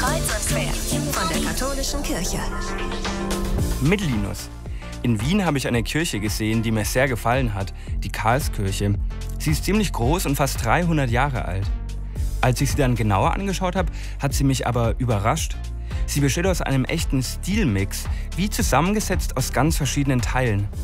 Kreuz und quer von der katholischen Kirche. Mit Linus. In Wien habe ich eine Kirche gesehen, die mir sehr gefallen hat, die Karlskirche. Sie ist ziemlich groß und fast 300 Jahre alt. Als ich sie dann genauer angeschaut habe, hat sie mich aber überrascht. Sie besteht aus einem echten Stilmix, wie zusammengesetzt aus ganz verschiedenen Teilen.